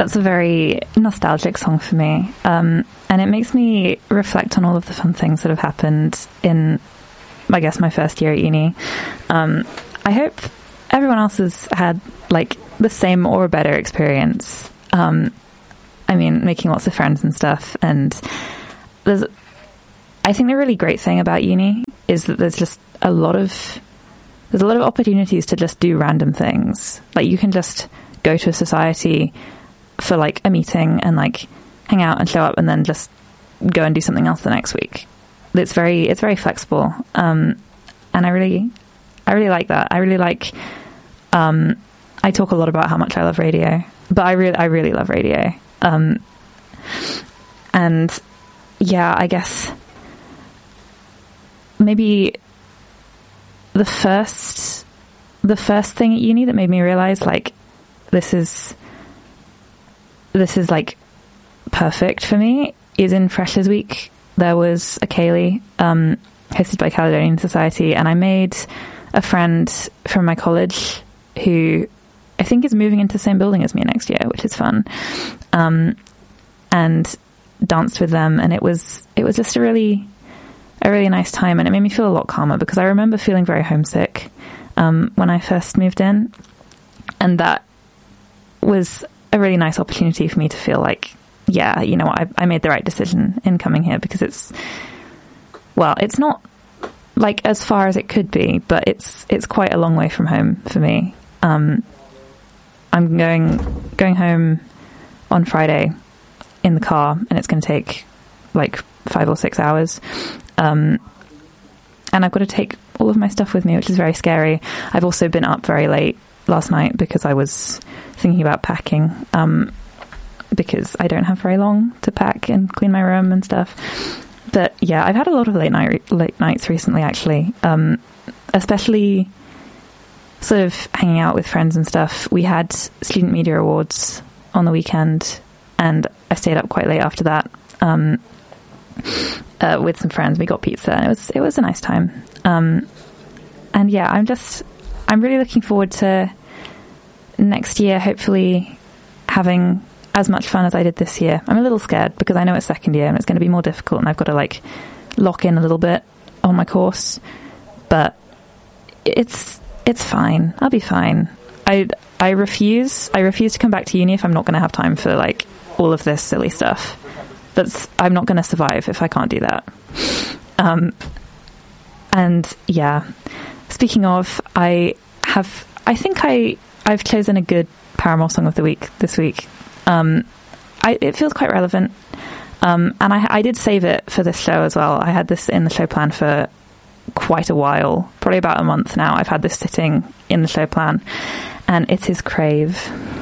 That's a very nostalgic song for me. And it makes me reflect on all of the fun things that have happened in, I guess, my first year at uni. I hope everyone else has had like the same or a better experience. I mean, making lots of friends and stuff. And I think the really great thing about uni is that there's a lot of opportunities to just do random things. Like, you can just go to a society for like a meeting and like hang out and show up and then just go and do something else the next week. It's very flexible. And I really like that. I really like, I talk a lot about how much I love radio, but I really love radio. And yeah, I guess maybe the first thing at uni that made me realize like this is like perfect for me is in Freshers Week. There was a Ceilidh, hosted by Caledonian Society, and I made a friend from my college who I think is moving into the same building as me next year, which is fun. And danced with them, and it was just a really nice time, and it made me feel a lot calmer because I remember feeling very homesick when I first moved in, and that was a really nice opportunity for me to feel like, yeah, you know what, I made the right decision in coming here, because it's not like as far as it could be, but it's quite a long way from home for me. I'm going home on Friday in the car, and it's going to take like 5 or 6 hours. And I've got to take all of my stuff with me, which is very scary. I've also been up very late last night because I was thinking about packing, because I don't have very long to pack and clean my room and stuff. But yeah, I've had a lot of late nights recently, actually, especially sort of hanging out with friends and stuff. We had Student Media Awards on the weekend, and I stayed up quite late after that with some friends. We got pizza, and it was a nice time. And yeah, I'm really looking forward to next year, hopefully having as much fun as I did this year. I'm a little scared because I know it's second year and it's going to be more difficult, and I've got to like lock in a little bit on my course, but it's fine. I'll be fine. I refuse to come back to uni if I'm not going to have time for like all of this silly stuff. I'm not going to survive if I can't do that. And yeah, speaking of, I've chosen a good Paramore song of the week this week. It feels quite relevant. And I did save it for this show as well. I had this in the show plan for quite a while, probably about a month now. I've had this sitting in the show plan, and it is Crave.